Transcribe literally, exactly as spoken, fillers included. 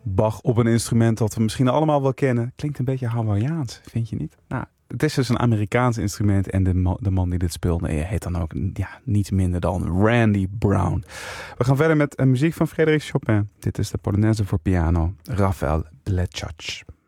Bach op een instrument dat we misschien allemaal wel kennen. Klinkt een beetje Hawaiiaans, vind je niet? Nou, het is dus een Amerikaans instrument en de man, de man die dit speelde heet dan ook ja, niets minder dan Randy Brown. We gaan verder met uh, muziek van Frédéric Chopin. Dit is de Polonaise voor piano, Rafael Bleczacz.